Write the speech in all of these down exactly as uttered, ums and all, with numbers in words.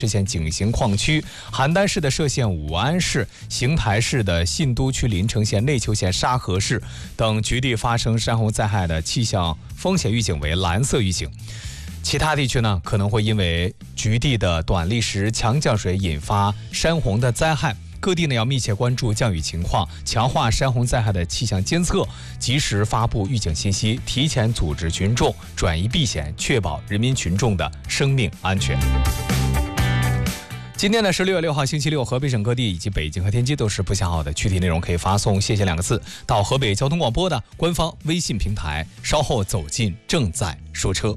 实现井陉矿区、邯郸市的歙县武安市、邢台市的信都区临城县、内丘县沙河市等局地发生山洪灾害的气象风险预警为蓝色预警。其他地区呢，可能会因为局地的短砾石、强降水引发山洪的灾害。各地呢要密切关注降雨情况，强化山洪灾害的气象监测，及时发布预警信息，提前组织群众转移避险，确保人民群众的生命安全。今天呢是六月六号星期六，河北省各地以及北京和天津都是不下好的，具体内容可以发送谢谢两个字到河北交通广播的官方微信平台，稍后走进正在说车。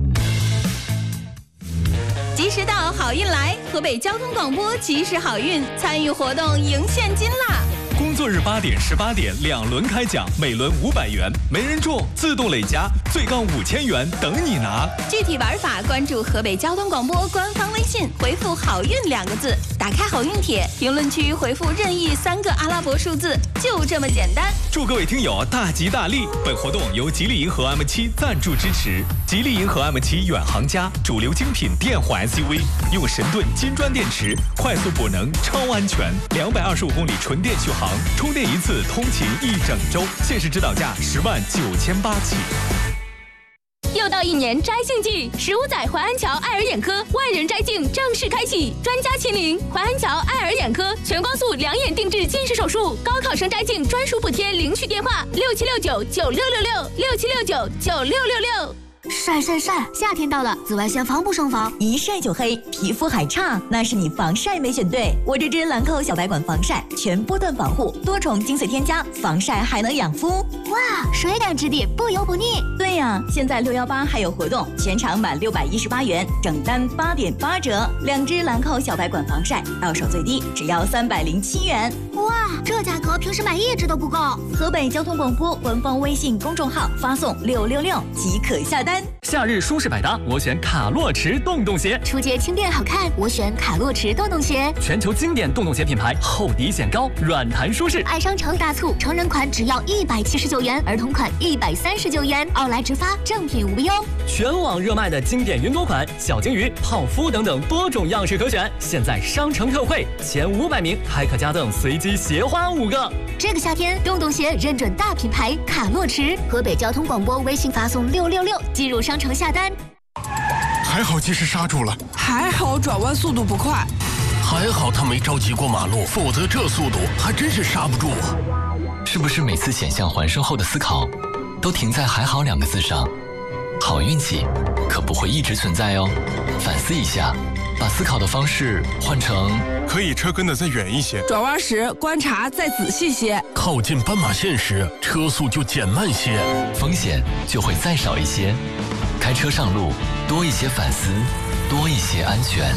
及时到，好运来！河北交通广播及时好运，参与活动赢现金啦！ 工作日八点、十八点两轮开奖，每轮五百元，没人中自动累加，最高五千元等你拿。 具体玩法关注河北交通广播官方微信，回复“好运”两个字，打开好运帖，评论区回复任意三个阿拉伯数字，就这么简单。 祝各位听友大吉大利！本活动由吉利银河 M 七赞助支持。吉利银河 M 七远航家，主流精品电混 S U V， 用神盾金砖电池，快速补能，超安全，两百二十五公里纯电续航。充电一次通勤一整周，限时指导价十万九千八起。 又到一年摘镜季，十五载淮安桥爱尔眼科万人摘镜正式开启，专家亲临，淮安桥爱尔眼科全光速两眼定制近视手术，高考生摘镜专属补贴，领取电话六七六九九六六六六七六九九六六六。 晒晒晒！夏天到了，紫外线防不胜防， 一晒就黑，皮肤还差，那是你防晒没选对。我这支兰蔻小白管防晒，全波段保护，多重精粹添加，防晒还能养肤。 哇，水感质地，不油不腻。 对呀，现在六幺八还有活动，全场满六百一十八元，整单八点八折。两支兰蔻小白管防晒，到手最低只要三百零七元。 哇，这价格平时买一支都不够。 河北交通广播官方微信公众号发送六六六即可下单。 夏日舒适百搭，我选卡洛驰洞洞鞋。 出街轻便好看，我选卡洛驰洞洞鞋。 全球经典洞洞鞋品牌，厚底显高，软弹舒适。 爱商城大促，成人款只要一百七十九元，儿童款一百三十九元，奥莱直发，正品无忧。 全网热卖的经典云朵款、小金鱼、泡芙等等多种样式可选，现在商城特惠，前五百名还可加赠随机鞋花五个。 这个夏天，洞洞鞋认准大品牌卡洛驰。河北交通广播微信发送六六六，进入商城下单。 还好及时刹住了， 还好转弯速度不快， 还好他没着急过马路，否则这速度还真是刹不住啊！ 是不是每次险象环生后的思考，都停在“还好”两个字上？好运气可不会一直存在哦，反思一下，把思考的方式换成可以车跟得再远一些， 转弯时观察再仔细些， 靠近斑马线时车速就减慢些， 风险就会再少一些。开车上路，多一些反思，多一些安全。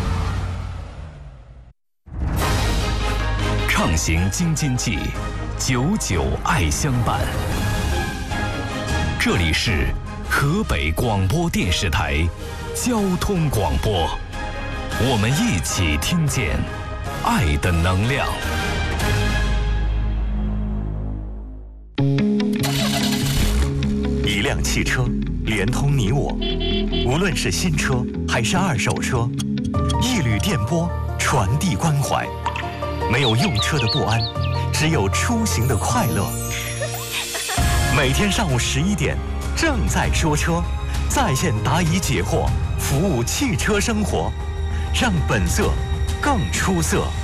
畅行京津冀，久久爱相伴。这里是河北广播电视台交通广播，我们一起听见爱的能量。 一辆汽车连通你我，无论是新车还是二手车，一缕电波传递关怀。没有用车的不安，只有出行的快乐。每天上午十一点，正在说车，在线答疑解惑，服务汽车生活，让本色更出色。